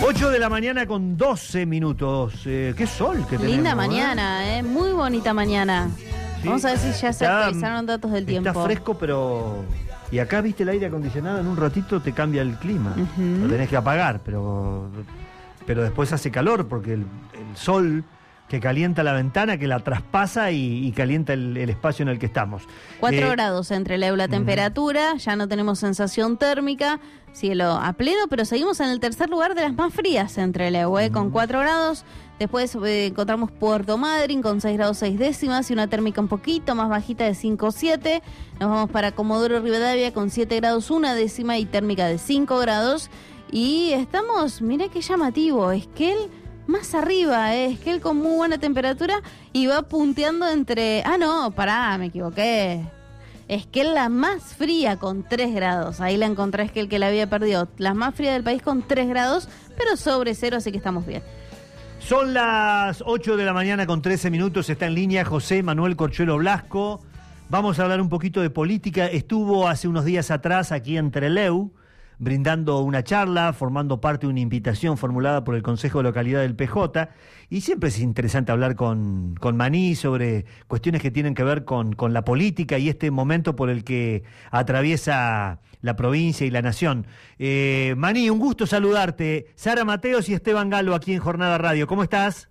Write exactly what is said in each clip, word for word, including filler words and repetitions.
ocho de la mañana con doce minutos. Eh, qué sol que tenemos. Linda mañana, ¿eh? Muy bonita mañana. Sí. Vamos a ver si ya se Está- actualizaron datos del tiempo. Está fresco, pero... Y acá, viste, el aire acondicionado en un ratito te cambia el clima. Ujú. Lo tenés que apagar, pero... Pero después hace calor porque el, el sol que calienta la ventana, que la traspasa y, y calienta el, el espacio en el que estamos. Cuatro Eh, grados entre la, la temperatura, ya no tenemos sensación térmica, cielo a pleno, pero seguimos en el tercer lugar de las más frías entre la U E, con cuatro grados. Después eh, encontramos Puerto Madryn con seis grados seis décimas y una térmica un poquito más bajita de cinco siete. Nos vamos para Comodoro Rivadavia con siete grados una décima y térmica de cinco grados. Y estamos, mira qué llamativo, Esquel más arriba, eh, Esquel con muy buena temperatura y va punteando entre... Ah, no, pará, me equivoqué. Esquel la más fría con tres grados. Ahí la encontré a Esquel que la había perdido. La más fría del país con tres grados, pero sobre cero, así que estamos bien. Son las ocho de la mañana con trece minutos, está en línea José Manuel Corchuelo Blasco. Vamos a hablar un poquito de política. Estuvo hace unos días atrás aquí en Trelew, brindando una charla, formando parte de una invitación formulada por el Consejo de Localidad del P J, y siempre es interesante hablar con, con Maní sobre cuestiones que tienen que ver con, con la política y este momento por el que atraviesa la provincia y la nación. Eh, Maní, un gusto saludarte. Sara Mateos y Esteban Galo aquí en Jornada Radio. ¿Cómo estás?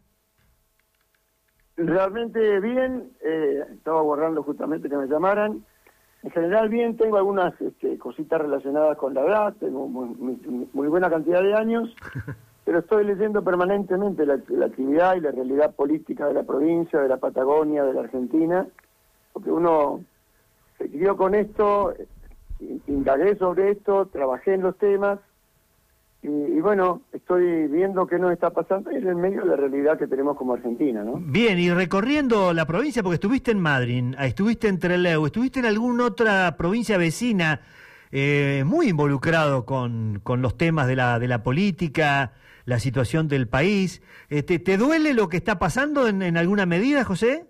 Realmente bien, eh, estaba borrando justamente que me llamaran. En general bien, tengo algunas este, cositas relacionadas con la edad, tengo muy, muy, muy buena cantidad de años, pero estoy leyendo permanentemente la, la actividad y la realidad política de la provincia, de la Patagonia, de la Argentina, porque uno se crió con esto, indagué sobre esto, trabajé en los temas, y, y bueno, estoy viendo qué nos está pasando en el medio de la realidad que tenemos como Argentina, ¿no? Bien, y recorriendo la provincia, porque estuviste en Madryn, estuviste en Trelew, estuviste en alguna otra provincia vecina, eh, muy involucrado con, con los temas de la, de la política, la situación del país. Este, ¿te duele lo que está pasando en, en alguna medida, José?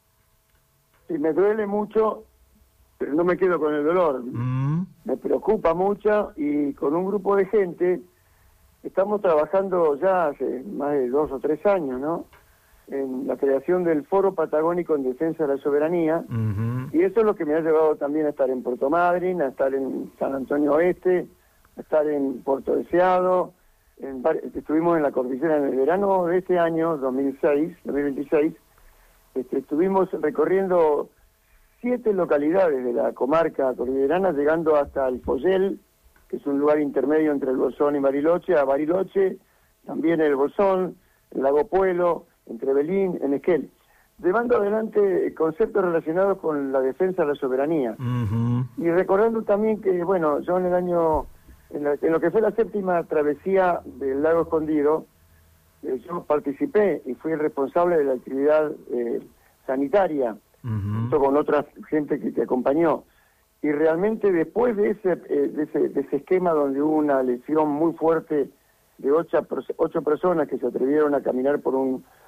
Sí, me duele mucho, pero no me quedo con el dolor. Mm. Me preocupa mucho y con un grupo de gente estamos trabajando ya hace más de dos o tres años, ¿no? En la creación del Foro Patagónico en Defensa de la Soberanía, Uh-huh. y eso es lo que me ha llevado también a estar en Puerto Madryn, a estar en San Antonio Oeste, a estar en Puerto Deseado, en vari- estuvimos en la cordillera en el verano de este año, dos mil seis, dos mil veintiséis, este, estuvimos recorriendo siete localidades de la comarca cordillerana, llegando hasta el Follel, que es un lugar intermedio entre el Bolsón y Bariloche, a Bariloche, también el Bolsón, el Lago Puelo, entre Belín, en Esquel, llevando adelante conceptos relacionados con la defensa de la soberanía. Uh-huh. Y recordando también que, bueno, yo en el año, en, la- en lo que fue la séptima travesía del Lago Escondido, eh, yo participé y fui el responsable de la actividad eh, sanitaria, Uh-huh. junto con otra gente que te acompañó. Y realmente después de ese, eh, de ese de ese esquema donde hubo una lesión muy fuerte de ocho, ocho personas que se atrevieron a caminar por un